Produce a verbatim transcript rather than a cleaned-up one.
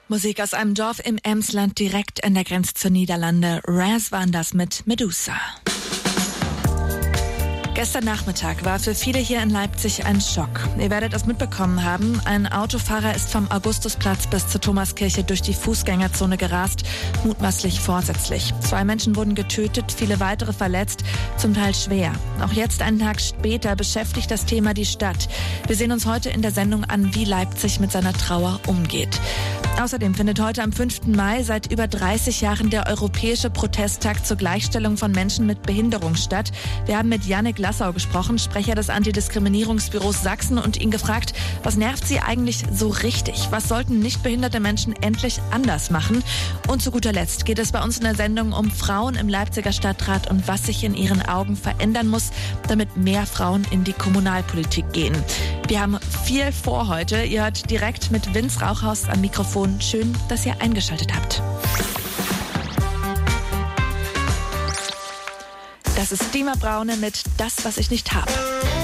Musik aus einem Dorf im Emsland direkt an der Grenze zur Niederlande. Raz waren das mit Medusa. Gestern Nachmittag war für viele hier in Leipzig ein Schock. Ihr werdet es mitbekommen haben, ein Autofahrer ist vom Augustusplatz bis zur Thomaskirche durch die Fußgängerzone gerast, mutmaßlich vorsätzlich. Zwei Menschen wurden getötet, viele weitere verletzt, zum Teil schwer. Auch jetzt, einen Tag später, beschäftigt das Thema die Stadt. Wir sehen uns heute in der Sendung an, wie Leipzig mit seiner Trauer umgeht. Außerdem findet heute am fünften Mai seit über dreißig Jahren der Europäische Protesttag zur Gleichstellung von Menschen mit Behinderung statt. Wir haben mit Jannik Lassau gesprochen, Sprecher des Antidiskriminierungsbüros Sachsen, und ihn gefragt, was nervt sie eigentlich so richtig? Was sollten nichtbehinderte Menschen endlich anders machen? Und zu guter Letzt geht es bei uns in der Sendung um Frauen im Leipziger Stadtrat und was sich in ihren Augen verändern muss, damit mehr Frauen in die Kommunalpolitik gehen. Wir haben viel vor heute. Ihr hört direkt mit Vince Rauchhaus am Mikrofon. Schön, dass ihr eingeschaltet habt. Das ist Dima Braune mit Das, was ich nicht habe.